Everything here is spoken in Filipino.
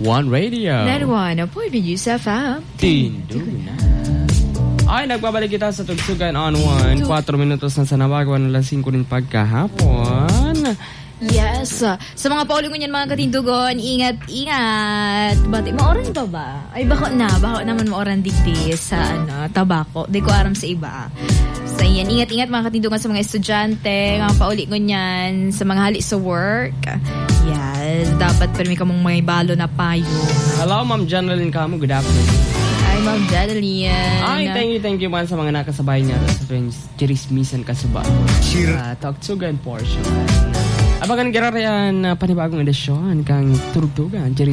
One Radio. Netwan, pwede nyo sa FM. Tinduna. Ay, nagbabalik kita sa Tugsugan on 1. 4 minutos na sa nabagawan, alas 5 rin pagkahapon. Yes. Sa mga pauling ko niyan, mga katindugon, ingat. Bati, maoran pa ba? Ay, bako naman maoran digdi sa tabako. Di ko aram sa iba. So, yan, ingat mga katindugon sa mga estudyante, mga pauling ko niyan, sa mga hali sa work. Yes, dapat permi ka mong may balo na payo. Hello, Ma'am Janeline Kamo. Good afternoon. Ay, Ma'am Janeline. Ay, thank you man sa mga nakasabay niya sa Chirismisan Kasuba. Tugsugan portion. Abagan gira yan panibagong edisyon kang Turugtugan,